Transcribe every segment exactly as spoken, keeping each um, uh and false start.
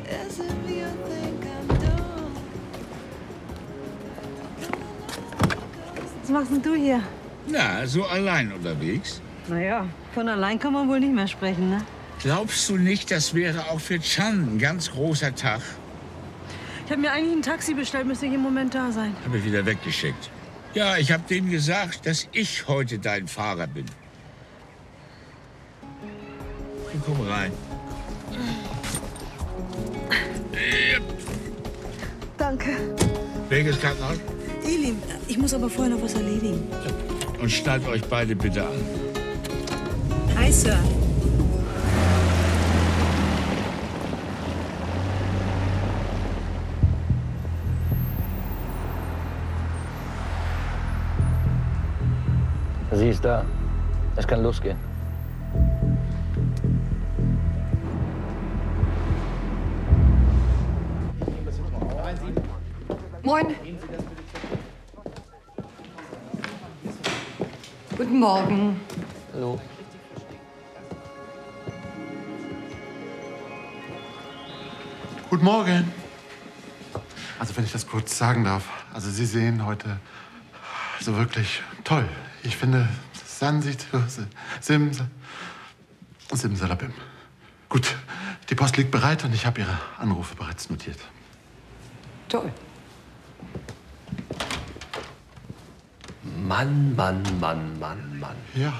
Was machst denn du hier? Na, so allein unterwegs? Naja, von allein kann man wohl nicht mehr sprechen, ne? Glaubst du nicht, das wäre auch für Can ein ganz großer Tag? Ich habe mir eigentlich ein Taxi bestellt, müsste jeden Moment da sein. Hab ich wieder weggeschickt. Ja, ich habe denen gesagt, dass ich heute dein Fahrer bin. Dann komm rein. Danke. Welches Krankenhaus? Elim, ich muss aber vorher noch was erledigen. Und schnallt euch beide bitte an. Hi, Sir. Sie ist da. Es kann losgehen. Moin. Guten Morgen. Hallo. Guten Morgen. Also wenn ich das kurz sagen darf, also Sie sehen heute so wirklich toll. Ich finde, San sieht Sim, Simsalabim. Gut, die Post liegt bereit und ich habe Ihre Anrufe bereits notiert. Toll. Mann, Mann, Mann, Mann, Mann. Ja.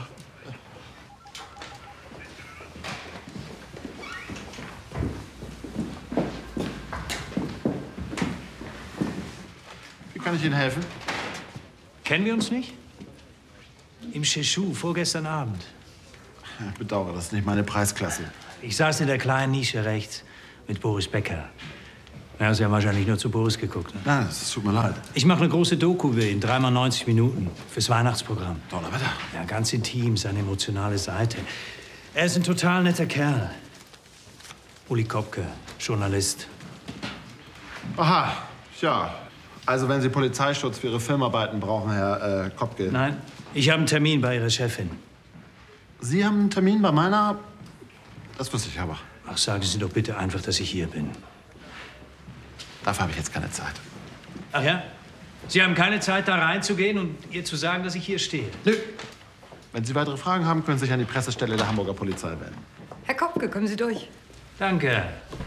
Wie kann ich Ihnen helfen? Kennen wir uns nicht? Im Sheshu, vorgestern Abend. Ich bedauere, das ist nicht meine Preisklasse. Ich saß in der kleinen Nische rechts mit Boris Becker. Ja, Sie haben wahrscheinlich nur zu Boris geguckt. Ne? Nein, es tut mir leid. Ich mache eine große Doku über ihn, dreimal neunzig Minuten, fürs Weihnachtsprogramm. Donnerwetter. Ja, ganz intim, seine emotionale Seite. Er ist ein total netter Kerl. Uli Kopke, Journalist. Aha, ja. Also wenn Sie Polizeischutz für Ihre Filmarbeiten brauchen, Herr äh, Kopke. Nein, ich habe einen Termin bei Ihrer Chefin. Sie haben einen Termin bei meiner? Das wusste ich aber. Ach, sagen Sie doch bitte einfach, dass ich hier bin. Dafür habe ich jetzt keine Zeit. Ach ja? Sie haben keine Zeit, da reinzugehen und ihr zu sagen, dass ich hier stehe? Nö. Wenn Sie weitere Fragen haben, können Sie sich an die Pressestelle der Hamburger Polizei wenden. Herr Kopke, kommen Sie durch. Danke.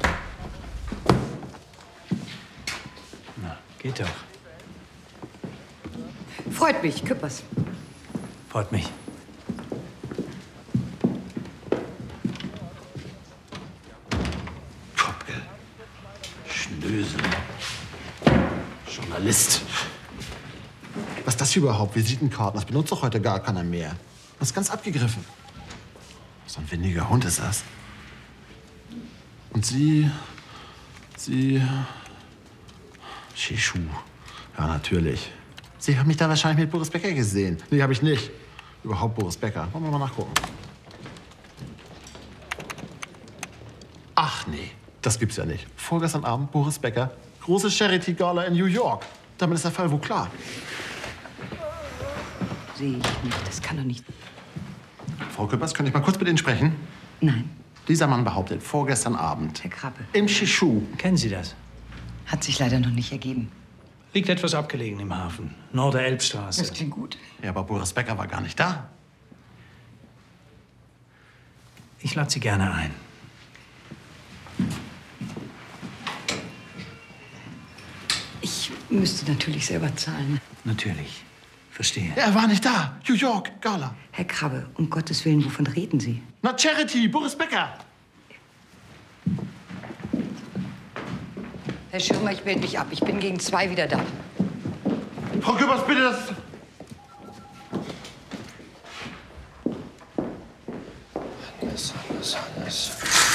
Na, geht doch. Freut mich, Küppers. Freut mich. Kopke. Schnösel. Journalist. Was ist das hier überhaupt? Visitenkarten. Das benutzt doch heute gar keiner mehr. Das ist ganz abgegriffen. So ein windiger Hund ist das. Und Sie... Sie... Sheshu. Ja, natürlich. Sie haben mich da wahrscheinlich mit Boris Becker gesehen. Nee, habe ich nicht. Überhaupt Boris Becker. Wollen wir mal nachgucken. Ach nee, das gibt's ja nicht. Vorgestern Abend Boris Becker. Große Charity-Gala in New York. Damit ist der Fall wohl klar. Sehe ich nicht. Das kann doch nicht... Frau Küppers, könnte ich mal kurz mit Ihnen sprechen? Nein. Dieser Mann behauptet, vorgestern Abend... Herr Krabbe. Im Sheshu. Kennen Sie das? Hat sich leider noch nicht ergeben. Liegt etwas abgelegen im Hafen. Norder-Elbstraße. Das klingt gut. Ja, aber Boris Becker war gar nicht da. Ich lade Sie gerne ein. Ich müsste natürlich selber zahlen. Natürlich. Verstehe. Er war nicht da. New York, Gala. Herr Krabbe, um Gottes Willen, wovon reden Sie? Na, Charity, Boris Becker. Herr Schirmer, ich melde mich ab. Ich bin gegen zwei wieder da. Frau Küppers, bitte, das